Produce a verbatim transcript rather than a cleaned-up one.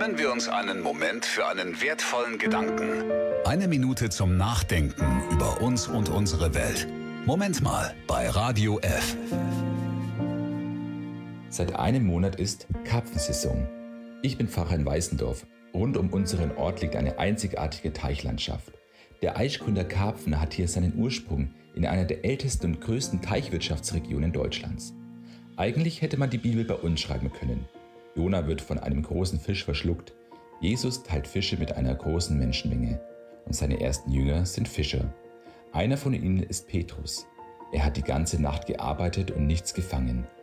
Nehmen wir uns einen Moment für einen wertvollen Gedanken. Eine Minute zum Nachdenken über uns und unsere Welt. Moment mal bei Radio F. Seit einem Monat ist Karpfensaison. Ich bin Pfarrer in Weißendorf. Rund um unseren Ort liegt eine einzigartige Teichlandschaft. Der Aischgründer Karpfen hat hier seinen Ursprung in einer der ältesten und größten Teichwirtschaftsregionen Deutschlands. Eigentlich hätte man die Bibel bei uns schreiben können. Jona wird von einem großen Fisch verschluckt. Jesus teilt Fische mit einer großen Menschenmenge. Und seine ersten Jünger sind Fischer. Einer von ihnen ist Petrus. Er hat die ganze Nacht gearbeitet und nichts gefangen.